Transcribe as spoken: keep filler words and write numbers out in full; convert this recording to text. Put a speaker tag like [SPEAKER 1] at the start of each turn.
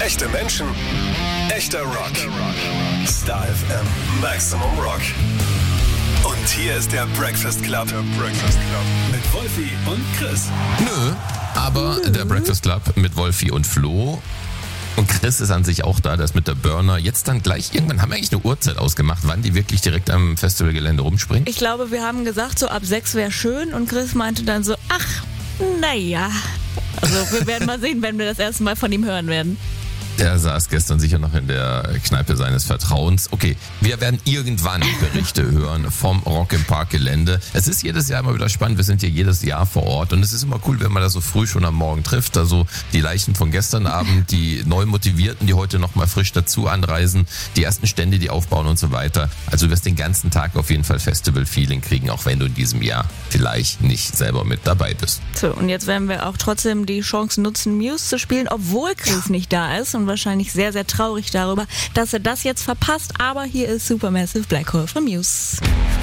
[SPEAKER 1] Echte Menschen, echter Rock. Star F M Maximum Rock. Und hier ist der Breakfast Club. Der Breakfast Club. Mit Wolfi und Chris.
[SPEAKER 2] Nö, aber der Breakfast Club mit Wolfi und Flo. Und Chris ist an sich auch da, der ist mit der Burner. Jetzt dann gleich, irgendwann haben wir eigentlich eine Uhrzeit ausgemacht, wann die wirklich direkt am Festivalgelände rumspringen?
[SPEAKER 3] Ich glaube, wir haben gesagt, so ab sechs wäre schön und Chris meinte dann so, ach, naja. Also wir werden mal sehen, wenn wir das erste Mal von ihm hören werden.
[SPEAKER 2] Der saß gestern sicher noch in der Kneipe seines Vertrauens. Okay, wir werden irgendwann Berichte hören vom Rock im Park Gelände. Es ist jedes Jahr immer wieder spannend. Wir sind hier jedes Jahr vor Ort und es ist immer cool, wenn man das so früh schon am Morgen trifft. Also die Leichen von gestern Abend, die neu Motivierten, die heute nochmal frisch dazu anreisen, die ersten Stände, die aufbauen und so weiter. Also du wirst den ganzen Tag auf jeden Fall Festival-Feeling kriegen, auch wenn du in diesem Jahr vielleicht nicht selber mit dabei bist.
[SPEAKER 3] So, und jetzt werden wir auch trotzdem die Chance nutzen, Muse zu spielen, obwohl Chris nicht da ist und wahrscheinlich sehr, sehr traurig darüber, dass er das jetzt verpasst. Aber hier ist Supermassive Black Hole von Muse.